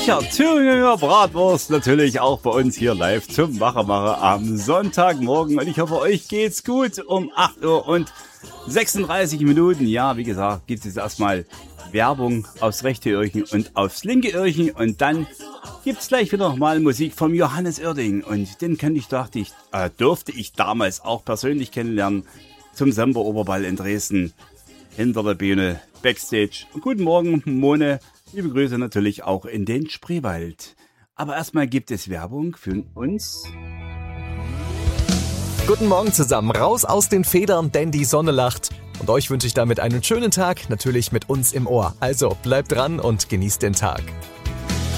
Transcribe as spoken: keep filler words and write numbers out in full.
Sicher, Thüringer Bratwurst natürlich auch bei uns hier live zum Machermacher am Sonntagmorgen. Und ich hoffe, euch geht's gut um acht Uhr und sechsunddreißig Minuten. Ja, wie gesagt, gibt es erstmal Werbung aufs rechte Öhrchen und aufs linke Öhrchen. Und dann gibt's gleich wieder mal Musik vom Johannes Oerding. Und den kann ich, dachte ich, äh, durfte ich damals auch persönlich kennenlernen zum Semperoberball in Dresden. Hinter der Bühne, Backstage. Guten Morgen, Mone. Liebe Grüße natürlich auch in den Spreewald. Aber erstmal gibt es Werbung für uns. Guten Morgen zusammen, raus aus den Federn, denn die Sonne lacht. Und euch wünsche ich damit einen schönen Tag, natürlich mit uns im Ohr. Also bleibt dran und genießt den Tag.